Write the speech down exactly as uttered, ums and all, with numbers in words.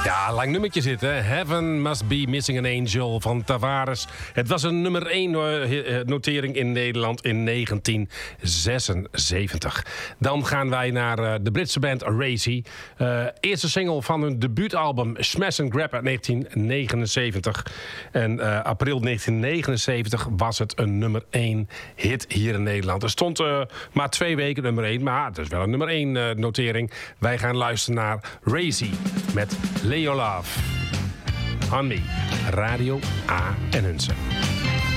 Ja, lang nummertje zitten. Heaven Must Be Missing an Angel van Tavares. Het was een nummer één notering in Nederland in negentien zesenzeventig. Dan gaan wij naar uh, de Britse band Racy. Uh, eerste single van hun debuutalbum Smash and Grab uit negentien negenenzeventig. En uh, april negentien negenenzeventig was het een nummer één hit hier in Nederland. Er stond uh, maar twee weken nummer één, maar het is wel een nummer één uh, notering. Wij gaan luisteren naar Racy met Leo Love. On Me, Radio A en Hunsen.